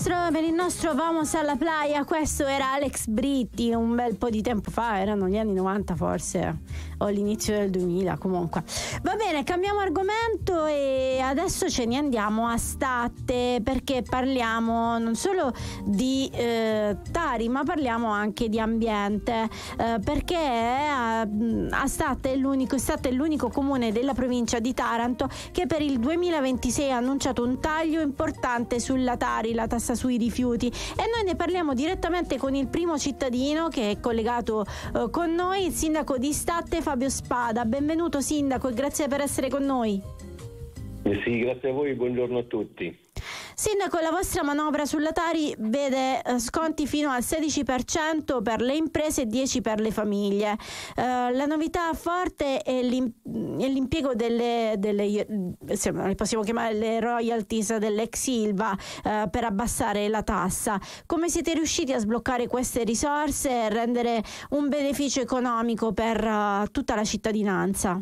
il nostro Vamos alla Playa. Questo era Alex Britti un bel po' di tempo fa, erano gli anni 90 forse, o l'inizio del 2000 comunque. Va bene, cambiamo argomento e adesso ce ne andiamo a Statte, perché parliamo non solo di Tari, ma parliamo anche di ambiente, perché Statte è l'unico comune della provincia di Taranto che per il 2026 ha annunciato un taglio importante sulla Tari, la tassa sui rifiuti, e noi ne parliamo direttamente con il primo cittadino che è collegato con noi, il sindaco di Statte Fabio Spada. Benvenuto sindaco e grazie per essere con noi. Sì, grazie a voi, buongiorno a tutti. Sindaco, la vostra manovra sulla Tari vede sconti fino al 16% per le imprese e 10% per le famiglie. La novità forte è l'impiego delle possiamo chiamare le royalties dell'ex Ilva per abbassare la tassa. Come siete riusciti a sbloccare queste risorse e rendere un beneficio economico per tutta la cittadinanza?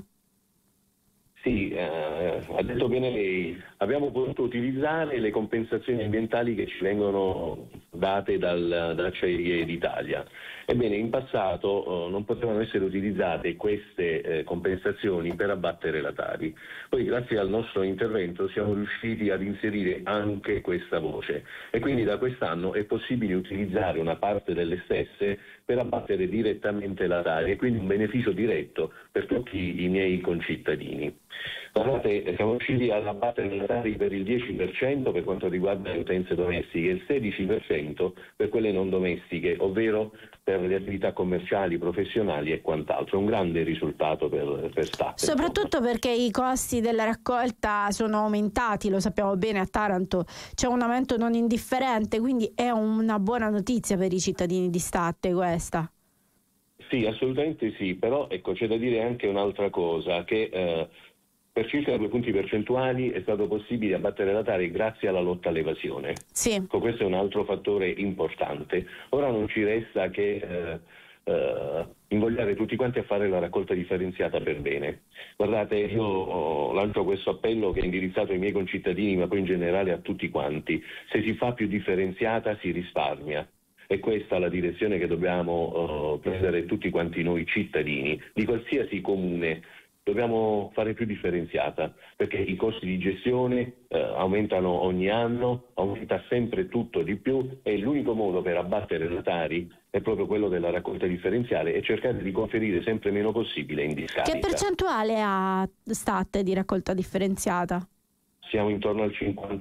Sì, ha detto bene lei, abbiamo potuto utilizzare le compensazioni ambientali che ci vengono date dalle Acciaierie d'Italia. Ebbene, in passato non potevano essere utilizzate queste compensazioni per abbattere la Tari. Poi grazie al nostro intervento siamo riusciti ad inserire anche questa voce e quindi da quest'anno è possibile utilizzare una parte delle stesse per abbattere direttamente la Tari e quindi un beneficio diretto per tutti i miei concittadini. Guardate, siamo riusciti ad abbattere la Tari per il 10% per quanto riguarda le utenze domestiche e il 16% per quelle non domestiche, ovvero per le attività commerciali, professionali e quant'altro. Un grande risultato per Statte. Soprattutto perché i costi della raccolta sono aumentati, lo sappiamo bene, a Taranto c'è un aumento non indifferente, quindi è una buona notizia per i cittadini di Statte questa. Sì, assolutamente sì, però ecco, c'è da dire anche un'altra cosa, che per circa 2 punti percentuali è stato possibile abbattere la Tari grazie alla lotta all'evasione. Sì. Questo è un altro fattore importante. Ora non ci resta che invogliare tutti quanti a fare la raccolta differenziata per bene. Guardate, io lancio questo appello che è indirizzato ai miei concittadini, ma poi in generale a tutti quanti. Se si fa più differenziata si risparmia. E questa è la direzione che dobbiamo prendere tutti quanti noi cittadini di qualsiasi comune. Dobbiamo fare più differenziata perché i costi di gestione aumentano ogni anno, aumenta sempre tutto di più e l'unico modo per abbattere la Tari è proprio quello della raccolta differenziale e cercare di conferire sempre meno possibile in discarica. Che percentuale ha Statte di raccolta differenziata? Siamo intorno al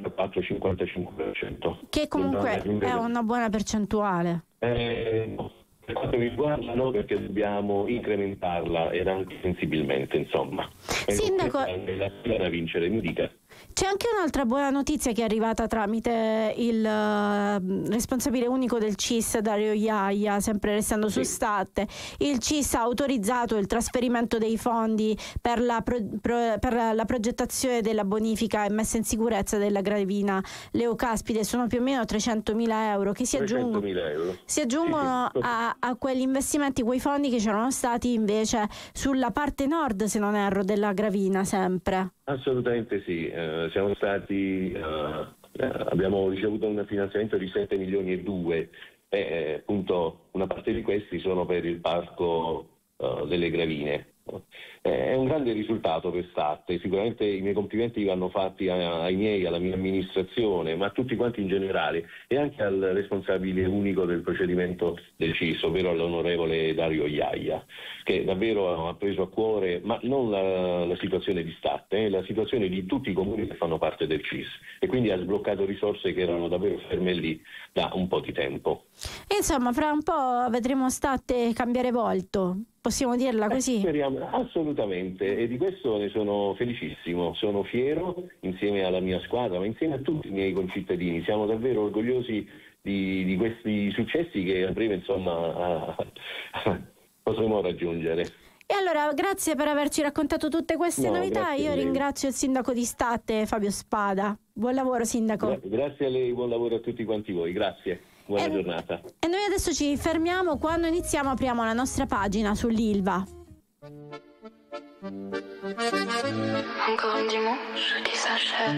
54-55%. Che comunque è una buona percentuale. No. Per quanto mi riguarda no, perché dobbiamo incrementarla ed anche sensibilmente, insomma. Sindaco, è la sfida da vincere, mi dica. C'è anche un'altra buona notizia che è arrivata tramite il responsabile unico del CIS, Dario Iaia, sempre restando su Statte. Il CIS ha autorizzato il trasferimento dei fondi per la progettazione della bonifica e messa in sicurezza della gravina Leocaspide. Sono più o meno 300.000 euro che si aggiungono a quegli investimenti, quei fondi che c'erano stati invece sulla parte nord, se non erro, della gravina sempre. Assolutamente sì, abbiamo ricevuto un finanziamento di 7 milioni e 2 e appunto una parte di questi sono per il parco delle gravine. È un grande risultato per Statte, sicuramente i miei complimenti vanno fatti alla mia amministrazione, ma a tutti quanti in generale e anche al responsabile unico del procedimento del CIS, ovvero all'onorevole Dario Iaia, che davvero ha preso a cuore, ma non la situazione di Statte, la situazione di tutti i comuni che fanno parte del CIS e quindi ha sbloccato risorse che erano davvero ferme lì da un po' di tempo. Insomma, fra un po' vedremo Statte cambiare volto. Possiamo dirla così? Speriamo, assolutamente, e di questo ne sono felicissimo, sono fiero insieme alla mia squadra, ma insieme a tutti i miei concittadini. Siamo davvero orgogliosi di questi successi che a breve insomma potremo raggiungere. E allora, grazie per averci raccontato tutte queste novità. Io ringrazio il sindaco di Statte, Fabio Spada. Buon lavoro, sindaco. Grazie a lei, buon lavoro a tutti quanti voi, grazie. Buona giornata. E noi adesso ci fermiamo, quando iniziamo apriamo la nostra pagina sull'Ilva. Encore un dimanche qui s'achève.